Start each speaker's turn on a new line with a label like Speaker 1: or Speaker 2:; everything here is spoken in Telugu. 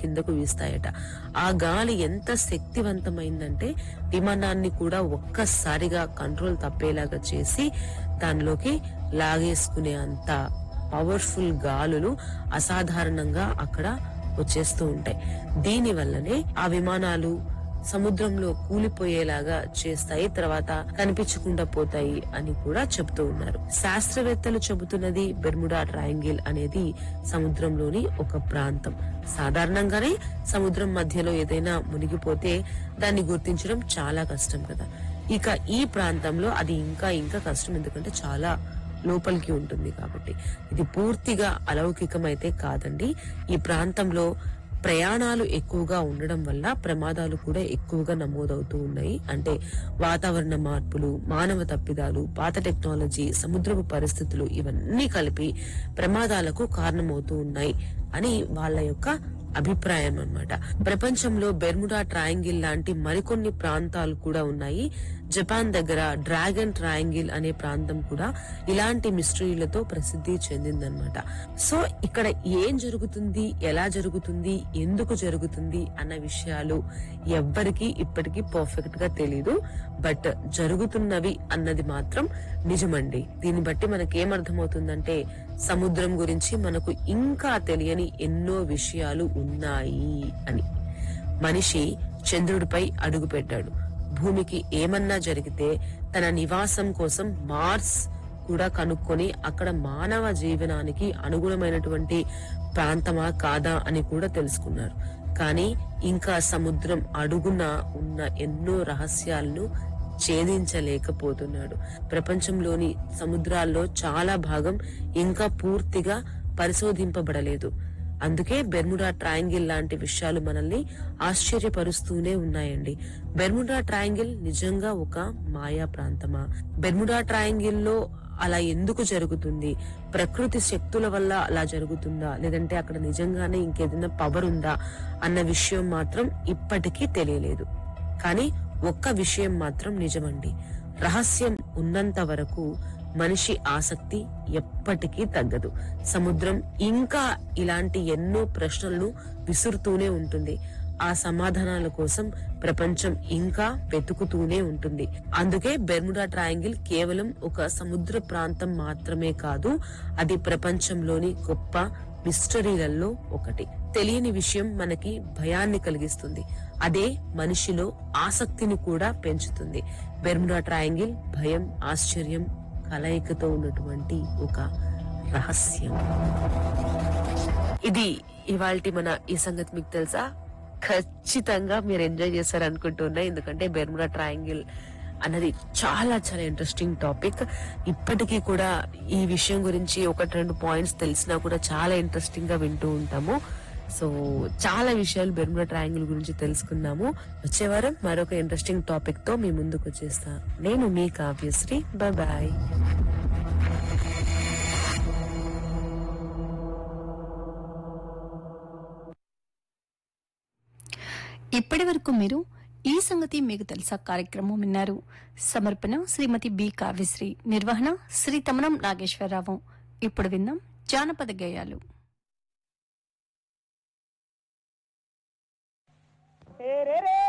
Speaker 1: కిందకు వీస్తాయట. ఆ గాలి ఎంత శక్తివంతమైందంటే విమానాన్ని కూడా ఒక్కసారిగా కంట్రోల్ తప్పేలాగా చేసి దానిలోకి లాగేసుకునే అంత పవర్ఫుల్ గాలులు అసాధారణంగా అక్కడ వచ్చేస్తూ ఉంటాయి. దీని వల్లనే ఆ విమానాలు సముద్రంలో కూలిపోయేలాగా చేస్తాయి, తర్వాత కనిపించకుండా పోతాయి అని కూడా చెబుతూ ఉన్నారు. శాస్త్రవేత్తలు చెబుతున్నది బెర్ముడా ట్రయాంగిల్ అనేది సముద్రంలోని ఒక ప్రాంతం. సాధారణంగానే సముద్రం మధ్యలో ఏదైనా మునిగిపోతే దాన్ని గుర్తించడం చాలా కష్టం కదా. ఇక ఈ ప్రాంతంలో అది ఇంకా ఇంకా కష్టం, ఎందుకంటే చాలా లోపలికి ఉంటుంది కాబట్టి. ఇది పూర్తిగా అలౌకికమైతే కాదండి. ఈ ప్రాంతంలో ప్రయాణాలు ఎక్కువగా ఉండడం వల్ల ప్రమాదాలు కూడా ఎక్కువగా నమోదవుతూ ఉన్నాయి. అంటే వాతావరణ మార్పులు, మానవ తప్పిదాలు, పాత టెక్నాలజీ, సముద్రపు పరిస్థితులు ఇవన్నీ కలిపి ప్రమాదాలకు కారణమవుతూ ఉన్నాయి అని వాళ్ళ యొక్క అభిప్రాయం అన్నమాట. ప్రపంచంలో బెర్ముడా ట్రయాంగిల్ లాంటి మరికొన్ని ప్రాంతాలు కూడా ఉన్నాయి. జపాన్ దగ్గర డ్రాగన్ ట్రయాంగిల్ అనే ప్రాంతం కూడా ఇలాంటి మిస్టరీలతో ప్రసిద్ధి చెందిందనమాట. సో ఇక్కడ ఏం జరుగుతుంది, ఎలా జరుగుతుంది, ఎందుకు జరుగుతుంది అన్న విషయాలు ఎవ్వరికి ఇప్పటికీ పర్ఫెక్ట్ గా తెలీదు. బట్ జరుగుతున్నవి అన్నది మాత్రం నిజమండి. దీన్ని బట్టి మనకేమర్థమవుతుందంటే సముద్రం గురించి మనకు ఇంకా తెలియని ఎన్నో విషయాలు ఉన్నాయి అని. మనిషి చంద్రుడిపై అడుగు పెట్టాడు. భూమికి ఏమన్నా జరిగితే తన నివాసం కోసం మార్స్ కూడా కనుక్కొని అక్కడ మానవ జీవనానికి అనుగుణమైనటువంటి ప్రాంతమా కాదా అని కూడా తెలుసుకున్నారు. కానీ ఇంకా సముద్రం అడుగున ఉన్న ఎన్నో రహస్యాలను ఛేదించలేకపోతున్నాడు. ప్రపంచంలోని సముద్రాల్లో చాలా భాగం ఇంకా పూర్తిగా పరిశోధింపబడలేదు. అందుకే బెర్ముడా ట్రయాంగిల్ లాంటి విషయాలు మనల్ని ఆశ్చర్యపరుస్తూనే ఉన్నాయండి. బెర్ముడా ట్రయాంగిల్ నిజంగా ఒక మాయా ప్రాంతమా? బెర్ముడా ట్రయాంగిల్ లో అలా ఎందుకు జరుగుతుంది? ప్రకృతి శక్తుల వల్ల అలా జరుగుతుందా, లేదంటే అక్కడ నిజంగానే ఇంకేదైనా పవర్ ఉందా అన్న విషయం మాత్రం ఇప్పటికీ తెలియలేదు. కానీ ఒక్క విషయం మాత్రం నిజమండి, రహస్యం ఉన్నంత వరకు మనిషి ఆసక్తి ఎప్పటికీ తగ్గదు. సముద్రం ఇంకా ఇలాంటి ఎన్నో ప్రశ్నలను విసురుతూనే ఉంటుంది. ఆ సమాధానాల కోసం ప్రపంచం ఇంకా వెతుకుతూనే ఉంటుంది. అందుకే బెర్ముడా ట్రయాంగిల్ కేవలం ఒక సముద్ర ప్రాంతం మాత్రమే కాదు, అది ప్రపంచంలోని గొప్ప మిస్టరీలలో ఒకటి. తెలియని విషయం మనకి భయాన్ని కలిగిస్తుంది, అదే మనిషిలో ఆసక్తిని కూడా పెంచుతుంది. బెర్ముడా ట్రయాంగిల్ భయం, ఆశ్చర్యం కలయికతో ఉన్నటువంటి ఒక రహస్యం. ఇది ఇవాల్టి మన ఈ సంగతి మీకు తెలుసా? ఖచ్చితంగా మీరు ఎంజాయ్ చేశారు అనుకుంటున్నా, ఎందుకంటే బెర్ముడా ట్రయాంగిల్ అన్నది చాలా చాలా ఇంట్రెస్టింగ్ టాపిక్. ఇప్పటికీ కూడా ఈ విషయం గురించి ఒకటి రెండు పాయింట్స్ తెలిసినా కూడా చాలా ఇంట్రెస్టింగ్ గా వింటూ ఉంటాము. సో చాలా విషయాలు బెర్ముడా ట్రయాంగిల్ గురించి తెలుసుకున్నాము. వచ్చే వారం మరొక ఇంట్రెస్టింగ్ టాపిక్ తో మీ ముందుకు వచ్చేస్తా. నేను మీ కావ్యశ్రీ. Bye bye.
Speaker 2: ఇప్పటి వరకు మీరు ఈ సంగతి మీకు తెలుసా కార్యక్రమం విన్నారు. సమర్పణ శ్రీమతి బి కావ్యశ్రీ, నిర్వహణ శ్రీ తమనం నాగేశ్వరరావు. ఇప్పుడు విందాం జానపద గేయాలు.
Speaker 3: రే రే రే